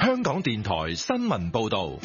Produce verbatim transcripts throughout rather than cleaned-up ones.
香港電台新聞報道。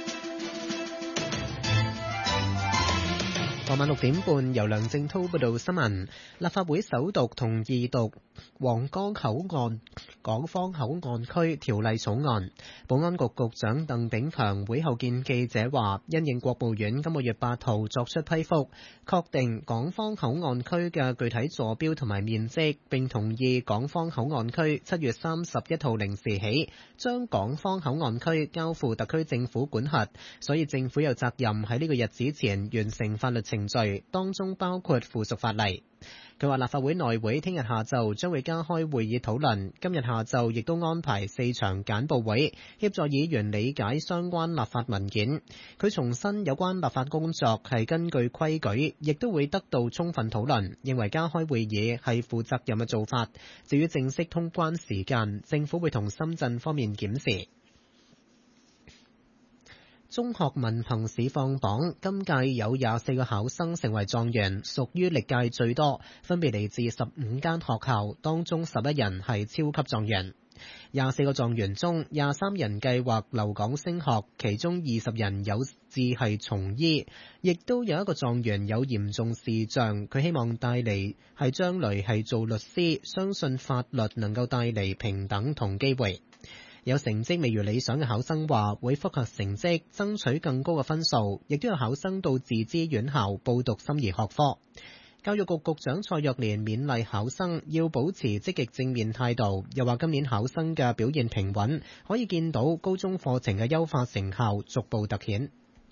傍晚六點半，由梁正濤報道新聞。立法會首讀同二讀皇崗口岸港方口岸區條例草案。保安局局長鄧炳強會後見記者話，因應國務院今個月八號作出批覆，確定港方口岸區嘅具體坐標同埋面積，並同意港方口岸區七月三十一號零時起將港方口岸區交付特區政府管轄，所以政府有責任喺呢個日子前完成法律程序，當中包括附屬法例。佢話立法會內會聽日下晝將會加開會議討論，今日下晝亦都安排四場簡報會，協助議員理解相關立法文件。佢重申有關立法工作係根據規矩，亦都會得到充分討論，認為加開會議係負責任嘅做法。至於正式通關時間，政府會同深圳方面檢視。中學文憑試放榜，今屆有廿四個考生成為狀元，屬於歷屆最多，分別嚟自十五間學校，當中十一人係超級狀元。廿四個狀元中，廿三人計劃留港升學，其中二十人有志係從醫，亦都有一個狀元有嚴重視障，佢希望帶嚟係將來係做律師，相信法律能夠帶嚟平等同機會。有成績未如理想嘅考生話會複核成績，爭取更高嘅分數，亦都有考生到自資院校報讀心儀學科。教育局局長蔡若蓮勉勵考生要保持積極正面態度，又話今年考生嘅表現平穩，可以見到高中課程嘅優化成效逐步突顯。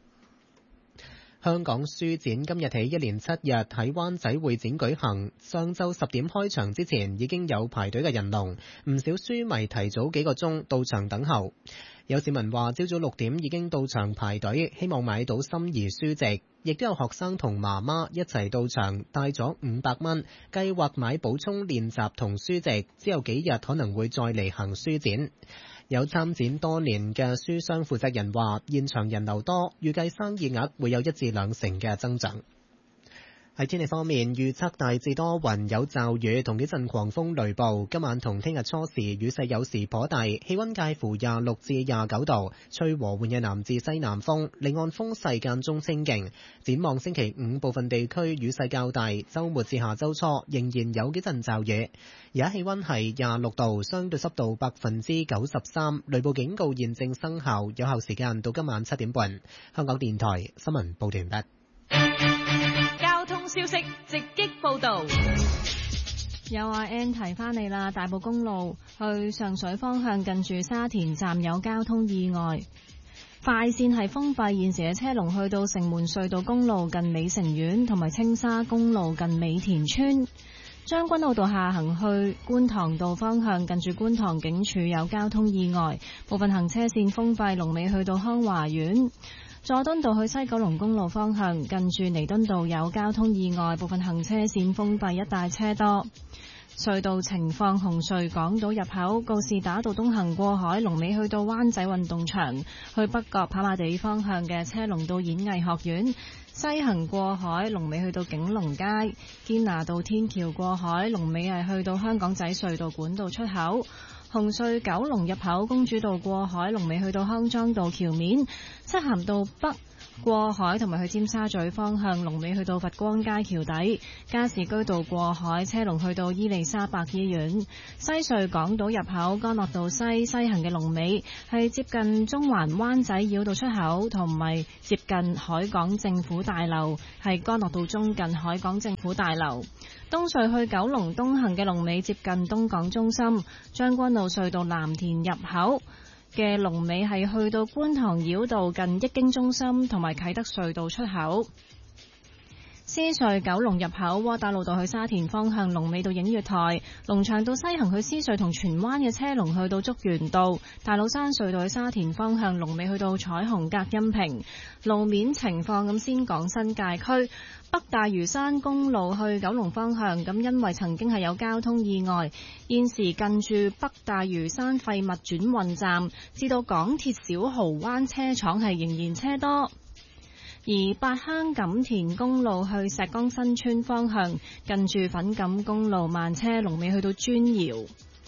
香港書展今日起一連七日喺灣仔會展舉行，上晝十點開場之前已經有排隊嘅人龍，唔少書迷提早幾個鐘到場等候。有市民話朝早六點已經到場排隊，希望買到心儀書籍，亦都有學生同媽媽一齊到場，帶咗五百蚊，計劃買補充練習同書籍，之後幾日可能會再嚟行書展。有參展多年嘅書商負責人話，現場人流多，預計生意額會有一至兩成嘅增長。喺天氣方面，預測大致多雲有驟雨同幾陣狂風雷暴，今晚同聽日初時雨勢有時頗大，氣溫介乎廿六至廿九度，吹和緩嘅南至西南風，離岸風勢間中清勁。展望星期五部分地區雨勢較大，週末至下週初仍然有幾陣驟雨。而家氣溫係廿六度，相對濕度百分之九十三，雷暴警告現正生效，有效時間到今晚七點半。香港電台新聞報道完畢。 交通消息直擊報道。 有阿 N 提翻你啦，大埔公路去上水方向近住沙田站有交通意外，快線係封閉，現時嘅車龍去到城門隧道公路近美城苑同埋青沙公路近美田村。將軍澳道下行去觀塘道方向近住觀塘警署有交通意外，部分行車線封閉，龍尾去到康華苑。佐敦道去西九龍公路方向近住彌敦道有交通意外，部分行車線封閉，一帶車多。隧道情況，紅隧港島入口告士打道東行過海，龍尾去到灣仔運動場；去北角跑馬地方向嘅車龍到演藝學院。西行過海，龍尾去到景隆街；堅拿道天橋過海，龍尾係去到香港仔隧道管道出口。紅隧九龍入口公主道過海，龍尾去到康莊道橋面；漆咸道北過海同埋去尖沙咀方向，龍尾去到佛光街橋底；加士居道過海車龍去到伊利沙伯醫院。西隧港島入口干諾道西西行嘅龍尾係接近中環灣仔繞道出口，同埋接近海港政府大樓，係干諾道中近海港政府大樓。東隧去九龍東行嘅龍尾接近東港中心。將軍澳隧道藍田入口嘅龍尾係去到觀塘繞道近益京中心，同埋啟德隧道出口。獅隧九龍入口窩打老道去沙田方向，龍尾到映月台；龍翔道西行去獅隧同荃灣嘅車龍去到竹園道；大老山隧道去沙田方向，龍尾去到彩虹隔音屏。路面情況，咁先講新界區北大嶼山公路去九龍方向，咁因為曾經係有交通意外，現時近住北大嶼山廢物轉運站至到港鐵小蠔灣車廠係仍然車多。而八鄉錦田公路去石崗新村方向，近住粉錦公路慢車，龍尾去到磚窑。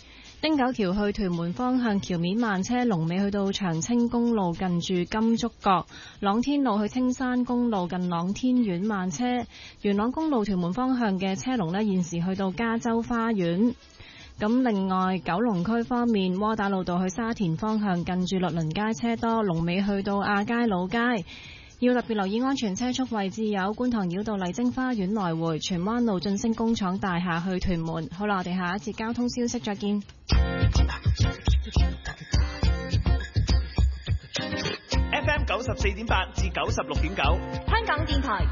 汀九橋去屯門方向橋面慢車，龍尾去到長青公路近住金竹角；朗天路去青山公路近朗天苑慢車，元朗公路屯門方向嘅車龍呢，現時去到加州花園。咁另外九龍區方面，窩打老道去沙田方向近住律倫街車多，龍尾去到亞皆老街。要特別留意安全車速位置有觀塘繞道麗晶花園來回、荃灣路晉升工廠大廈去屯門。好啦，我哋下一節交通消息再見。 F M 九十四點八至九十六點九， 香港電台